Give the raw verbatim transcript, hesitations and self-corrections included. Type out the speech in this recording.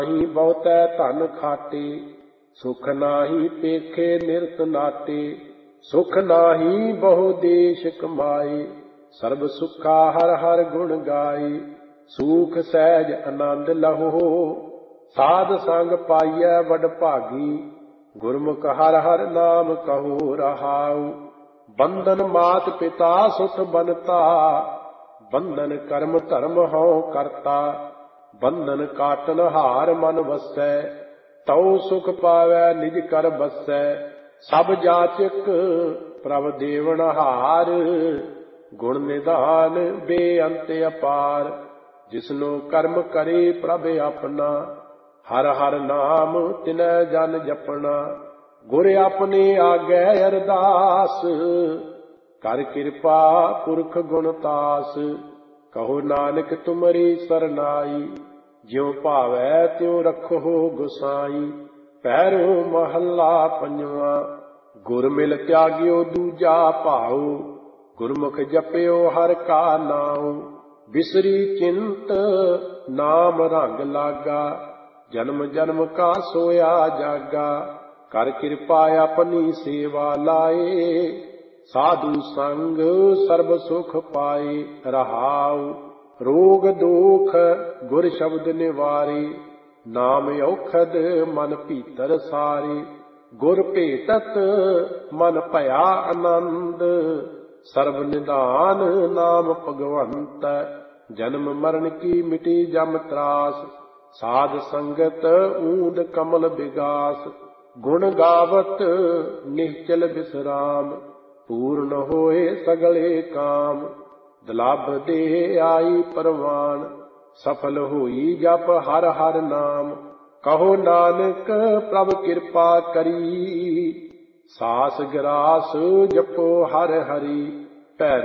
ਨਾਹੀਂ ਬਹੁਤੈ ਧਨ ਖਾਟੇ, ਸੁਖ ਨਾਹੀਂ ਪੇਖੇ ਨਿਰਤ ਨਾਟੇ। ਸੁਖ ਨਾਹੀਂ ਬਹੁ ਦੇਸ਼ ਕਮਾਏ, ਸਰਬ ਸੁਖਾ ਹਰ ਹਰ ਗੁਣ ਗਾਏ। ਸੂਖ ਸਹਿਜ ਆਨੰਦ ਲਹੋ, ਸਾਧ ਸੰਗ ਪਾਈਐ ਵਡ ਭਾਗੀ। ਗੁਰਮੁਖ ਹਰ ਹਰ ਨਾਮ ਕਹੋ ਰਹਾਉ, ਬੰਧਨ ਮਾਤ ਪਿਤਾ ਸੁਤ ਬਨਤਾ। ਬੰਧਨ ਕਰਮ ਧਰਮ ਹਉ ਕਰਤਾ, ਬੰਧਨ ਕਾਟਨ ਹਾਰ ਮਨ ਵਸੈ। ਤਉ ਸੁਖ ਪਾਵੈ ਨਿਜ ਕਰ ਬਸੈ, ਸਭ ਜਾਚਕ ਪ੍ਰਭ ਦੇਵਨ ਹਾਰ। ਗੁਣ ਨਿਧਾਨ ਬੇਅੰਤ ਅਪਾਰ, ਜਿਸਨੂੰ ਕਰਮ ਕਰੇ ਪ੍ਰਭ ਆਪਣਾ। ਹਰ ਹਰ ਨਾਮ ਤਿਨੈ ਜਨ ਜਪਣਾ, ਗੁਰ ਆਪਣੇ ਆਗੈ ਅਰਦਾਸ। ਕਰ ਕਿਰਪਾ ਪੁਰਖ ਗੁਣ ਤਾਸ, ਕਹੋ ਨਾਨਕ ਤੁਮਰੀ ਸਰਨਾਈ। ਜਿਉ ਭਾਵੈ ਤਿਉ ਰਖੋ ਗੁਸਾਈ, ਪਹਿਰੋ ਮਹੱਲਾ ਪੰਜਵਾ। ਗੁਰ ਮਿਲ ਤਿਆਗਿਓ ਦੂਜਾ ਭਾਉ, ਗੁਰਮੁਖ ਜਪਿਓ ਹਰ ਕਾ ਨਾਉ। ਬਿਸਰੀ ਚਿੰਤ ਨਾਮ ਰੰਗ ਲਾਗਾ, ਜਨਮ ਜਨਮ ਕਾ ਸੋਇਆ ਜਾਗਾ। ਕਰ ਕਿਰਪਾ ਆਪਣੀ ਸੇਵਾ ਲਾਏ, ਸਾਧੂ ਸੰਗ ਸਰਬ ਸੁਖ ਪਾਏ ਰਹਾਉ। ਰੋਗ ਦੋਖ ਗੁਰ ਸ਼ਬਦ ਨਿਵਾਰੇ, ਨਾਮ ਔਖਦ ਮਨ ਭੀਤਰ ਸਾਰੇ। ਗੁਰ ਭੇਟਤ ਮਨ ਭਇਆ ਆਨੰਦ, ਸਰਬ ਨਿਧਾਨ ਨਾਮ ਭਗਵੰਤ। ਜਨਮ ਮਰਨ ਕੀ ਮਿਟੀ ਜਮ ਤਰਾਸ, ਸਾਧ ਸੰਗਤ ਊਂਦ ਕਮਲ ਬਿਗਾਸ। ਗੁਣ ਗਾਵਤ ਨਿਹਚਲ ਬਿਸਰਾਮ, ਪੂਰਨ ਹੋਏ ਸਗਲੇ ਕਾਮ। ਦੁਲਭ ਦੇ ਆਈ ਪਰਵਾਨ, ਸਫਲ ਹੋਈ ਜਪ ਹਰ ਹਰ ਨਾਮ। ਕਹੋ ਨਾਨਕ ਪ੍ਰਭ ਕਿਰਪਾ ਕਰੀ, ਸਾਸ ਗਰਾਸ ਜਪੋ ਹਰ ਹਰੀ।